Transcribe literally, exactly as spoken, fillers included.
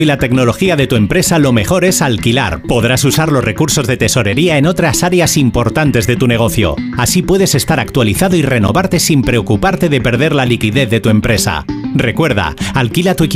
y la tecnología de tu empresa, lo mejor es alquilar. Podrás usar los recursos de tesorería en otras áreas importantes de tu negocio. Así puedes estar actualizado y renovarte sin preocuparte de perder la liquidez de tu empresa. Recuerda, alquila tu equipo